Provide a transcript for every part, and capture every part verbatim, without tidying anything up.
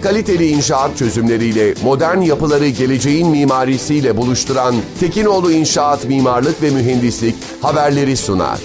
Kaliteli inşaat çözümleriyle modern yapıları geleceğin mimarisiyle buluşturan Tekinoğlu İnşaat Mimarlık ve Mühendislik haberleri sunar.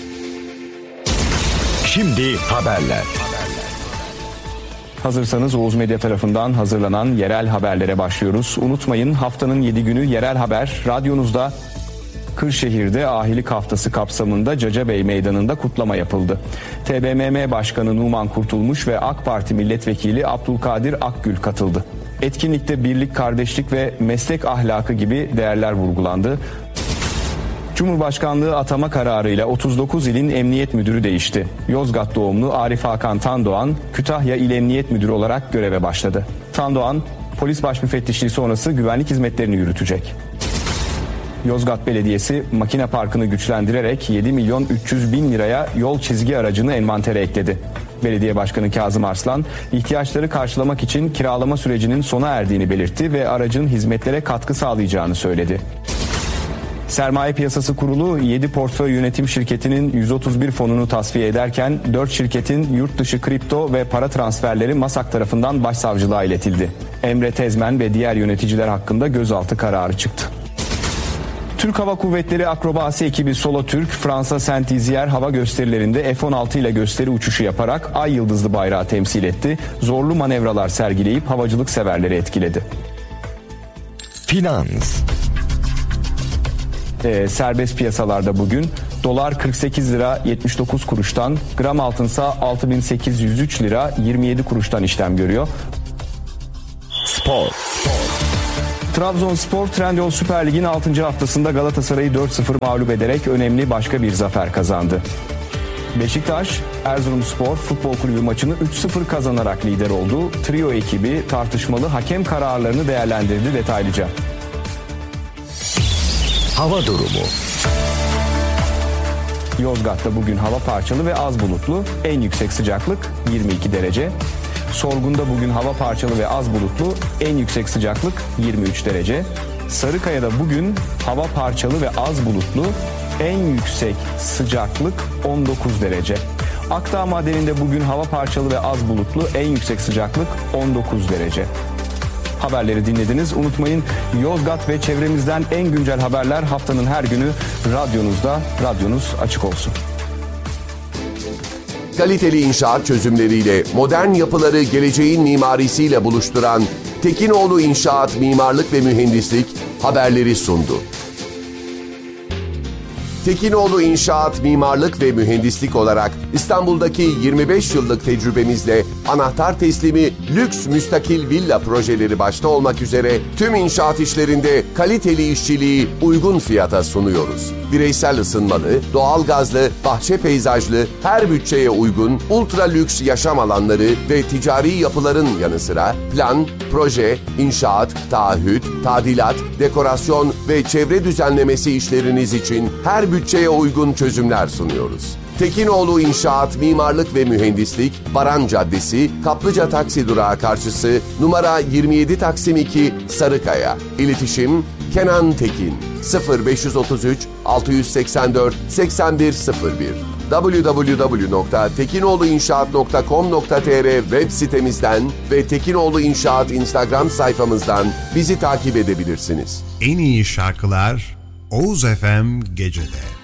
Şimdi haberler. Hazırsanız Oğuz Medya tarafından hazırlanan yerel haberlere başlıyoruz. Unutmayın, haftanın yedi günü yerel haber radyonuzda. Kırşehir'de Ahilik Haftası kapsamında Cacabey Meydanı'nda kutlama yapıldı. T B M M Başkanı Numan Kurtulmuş ve AK Parti Milletvekili Abdülkadir Akgül katıldı. Etkinlikte birlik, kardeşlik ve meslek ahlakı gibi değerler vurgulandı. Cumhurbaşkanlığı atama kararıyla otuz dokuz ilin emniyet müdürü değişti. Yozgat doğumlu Arif Hakan Tandoğan, Kütahya İl Emniyet Müdürü olarak göreve başladı. Tandoğan, polis başmüfettişliği sonrası güvenlik hizmetlerini yürütecek. Yozgat Belediyesi makine parkını güçlendirerek yedi milyon üç yüz bin liraya yol çizgi aracını envantere ekledi. Belediye Başkanı Kazım Arslan, ihtiyaçları karşılamak için kiralama sürecinin sona erdiğini belirtti ve aracın hizmetlere katkı sağlayacağını söyledi. Sermaye Piyasası Kurulu yedi portföy yönetim şirketinin yüz otuz bir fonunu tasfiye ederken dört şirketin yurt dışı kripto ve para transferleri MASAK tarafından başsavcılığa iletildi. Emre Tezmen ve diğer yöneticiler hakkında gözaltı kararı çıktı. Türk Hava Kuvvetleri akrobasi ekibi Solo Türk, Fransa Saint-Dizier hava gösterilerinde F on altı ile gösteri uçuşu yaparak Ay Yıldızlı bayrağı temsil etti. Zorlu manevralar sergileyip havacılık severleri etkiledi. Finans. Ee, serbest piyasalarda bugün dolar kırk sekiz lira yetmiş dokuz kuruştan, gram altınsa altı bin sekiz yüz üç lira yirmi yedi kuruştan işlem görüyor. Spor. Trabzonspor Trendyol Süper Lig'in altıncı haftasında Galatasaray'ı dört sıfır mağlup ederek önemli başka bir zafer kazandı. Beşiktaş, Erzurumspor Futbol Kulübü maçını üç sıfır kazanarak lider oldu. Trio ekibi tartışmalı hakem kararlarını değerlendirdi detaylıca. Hava durumu. Yozgat'ta bugün hava parçalı ve az bulutlu. En yüksek sıcaklık yirmi iki derece. Sorgun'da bugün hava parçalı ve az bulutlu. En yüksek sıcaklık yirmi üç derece. Sarıkaya'da bugün hava parçalı ve az bulutlu. En yüksek sıcaklık on dokuz derece. Akdağ Madeni'nde bugün hava parçalı ve az bulutlu. En yüksek sıcaklık on dokuz derece. Haberleri dinlediniz. Unutmayın, Yozgat ve çevremizden en güncel haberler haftanın her günü radyonuzda. Radyonuz açık olsun. Kaliteli inşaat çözümleriyle modern yapıları geleceğin mimarisiyle buluşturan Tekinoğlu İnşaat Mimarlık ve Mühendislik haberleri sundu. Tekinoğlu İnşaat Mimarlık ve Mühendislik olarak İstanbul'daki yirmi beş yıllık tecrübemizle anahtar teslimi lüks müstakil villa projeleri başta olmak üzere tüm inşaat işlerinde kaliteli işçiliği uygun fiyata sunuyoruz. Bireysel ısınmalı, doğalgazlı, bahçe peyzajlı, her bütçeye uygun ultra lüks yaşam alanları ve ticari yapıların yanı sıra plan, proje, inşaat, taahhüt, tadilat, dekorasyon ve çevre düzenlemesi işleriniz için her bütçeye uygun çözümler sunuyoruz. Tekinoğlu İnşaat Mimarlık ve Mühendislik, Baran Caddesi, Kaplıca Taksi Durağı karşısı, numara yirmi yedi Taksim iki, Sarıkaya. İletişim Kenan Tekin sıfır beş otuz üç altı seksen dört seksen bir sıfır bir double-u double-u double-u nokta tekinoğluinşaat nokta com nokta tr web sitemizden ve Tekinoğlu İnşaat Instagram sayfamızdan bizi takip edebilirsiniz. En iyi şarkılar Oğuz F M Gece'de.